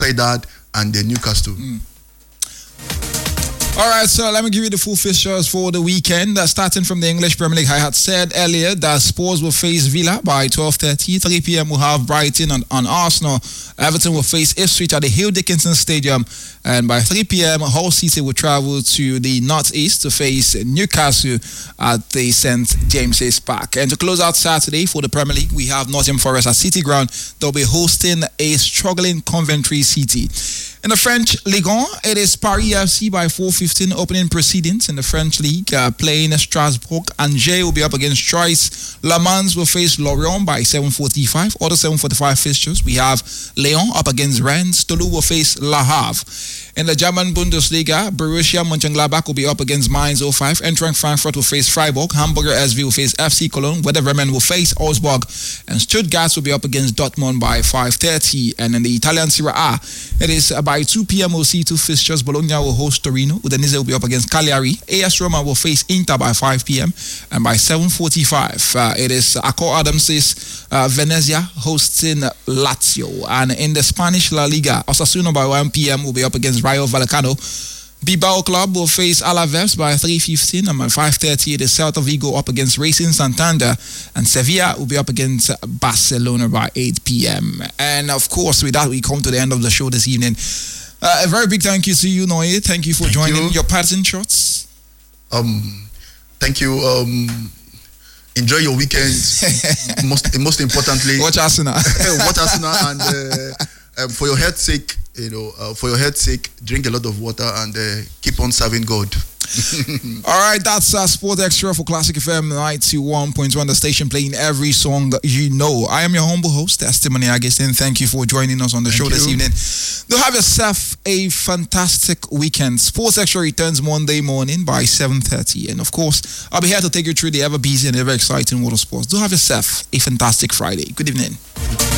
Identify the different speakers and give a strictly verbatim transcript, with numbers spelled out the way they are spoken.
Speaker 1: Wydad and the Newcastle.
Speaker 2: Mm. All right, so let me give you the full fixtures for the weekend. Uh, starting from the English Premier League, I had said earlier that Spurs will face Villa by twelve thirty. three p.m. we'll have Brighton on, on Arsenal. Everton will face Ipswich at the Hill Dickinson Stadium. And by three p.m., Hull City will travel to the northeast to face Newcastle at the Saint James's Park. And to close out Saturday for the Premier League, we have Nottingham Forest at City Ground. They'll be hosting a struggling Coventry City. In the French Ligue one, it is Paris F C by four fifteen opening proceedings in the French League. Uh, playing Strasbourg, Angers will be up against Troyes. Le Mans will face Lorient by seven forty-five. Other seven forty-five fixtures, we have Lyon up against Rennes. Toulouse will face Le Havre. In the German Bundesliga, Borussia Mönchengladbach will be up against Mainz oh five. Eintracht Frankfurt will face Freiburg. Hamburger S V will face F C Cologne. Werder Bremen will face Augsburg. And Stuttgart will be up against Dortmund by five thirty. And in the Italian Serie A, it is by two p.m. we'll see two fixtures. Bologna will host Torino. Udinese will be up against Cagliari. A S Roma will face Inter by five p.m. And by seven forty-five, uh, it is Akko Adams' uh, Venezia hosting Lazio. And in the Spanish La Liga, Osasuna by one p.m. will be up against Rayo Vallecano. Bilbao Club will face Alaves by three fifteen, and by five thirty it is Celta Vigo up against Racing Santander, and Sevilla will be up against Barcelona by eight p.m. And of course, with that, we come to the end of the show this evening. Uh, a very big thank you to you, Noye. Thank you for thank joining. You. Your parting shots. Um,
Speaker 1: thank you. Um, enjoy your weekend. most, most importantly,
Speaker 2: watch Arsenal.
Speaker 1: watch Arsenal, and uh, um, for your health's sake. You know, uh, for your health's sake, drink a lot of water and uh, keep on serving God.
Speaker 2: All right, that's uh, Sport Extra for Classic F M ninety-one point one, the station playing every song you know. I am your humble host, Testimony Augustine. Thank you for joining us on the Thank show you. this evening. Do have yourself a fantastic weekend. Sports Extra returns Monday morning by seven thirty. And of course, I'll be here to take you through the ever busy and ever exciting world of sports. Do have yourself a fantastic Friday. Good evening.